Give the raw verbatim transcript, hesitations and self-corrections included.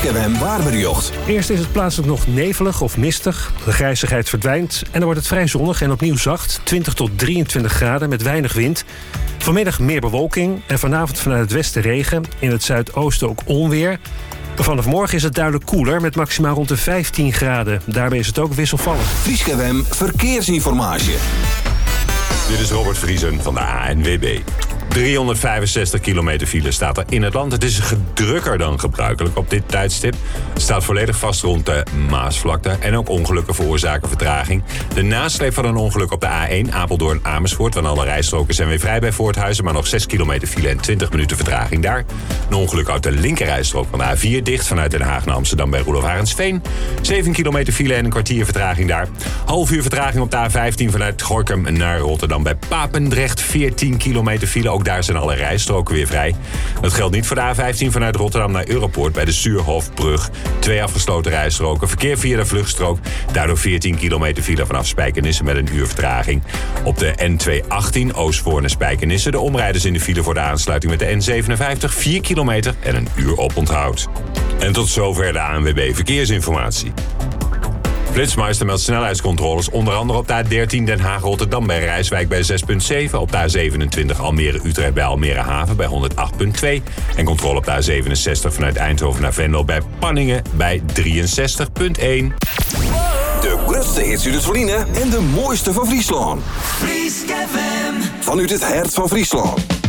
Frieskew waarberjocht. Eerst is het plaatselijk nog nevelig of mistig. De grijzigheid verdwijnt en dan wordt het vrij zonnig en opnieuw zacht. twintig tot drieëntwintig graden met weinig wind. Vanmiddag meer bewolking en vanavond vanuit het westen regen. In het zuidoosten ook onweer. Vanaf morgen is het duidelijk koeler met maximaal rond de vijftien graden. Daarbij is het ook wisselvallig. Frieskew verkeersinformatie. Dit is Robert Vriesen van de A N W B. driehonderdvijfenzestig kilometer file staat er in het land. Het is drukker dan gebruikelijk op dit tijdstip. Het staat volledig vast rond de Maasvlakte. En ook ongelukken veroorzaken vertraging. De nasleep van een ongeluk op de A één Apeldoorn-Amersfoort. Want alle rijstroken zijn weer vrij bij Voorthuizen. Maar nog zes kilometer file en twintig minuten vertraging daar. Een ongeluk uit de linkerrijstrook van de A vier dicht. Vanuit Den Haag naar Amsterdam bij Roelof Arendsveen. zeven kilometer file en een kwartier vertraging daar. Half uur vertraging op de A vijftien vanuit Gorinchem naar Rotterdam bij Papendrecht. veertien kilometer file. Ook daar zijn alle rijstroken weer vrij. Dat geldt niet voor de A vijftien vanuit Rotterdam naar Europoort bij de Stuurhofbrug. Twee afgesloten rijstroken. Verkeer via de vluchtstrook. Daardoor veertien kilometer file vanaf Spijkenisse met een uur vertraging. Op de N tweehonderdachttien Oostvoorne-Spijkenisse. De omrijders in de file voor de aansluiting met de N zevenenvijftig. vier kilometer en een uur oponthoud. En tot zover de A N W B Verkeersinformatie. Flitsmeister meldt snelheidscontroles, onder andere op de A dertien Den Haag-Rotterdam bij Rijswijk bij zes komma zeven. Op de A zevenentwintig Almere-Utrecht bij Almere Haven bij honderd acht komma twee. En controle op de A zevenenzestig vanuit Eindhoven naar Venlo bij Panningen bij drieënzestig komma één. De grootste hits uit het verliezen en de mooiste van Friesland. Frieskew Vanuit het hart van Friesland.